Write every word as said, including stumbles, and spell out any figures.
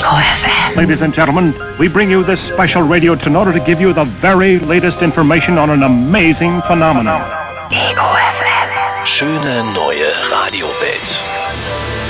Ego F M. Ladies and gentlemen, we bring you this special radio in order to give you the very latest information on an amazing phenomenon. Ego F M. Schöne neue Radiowelt.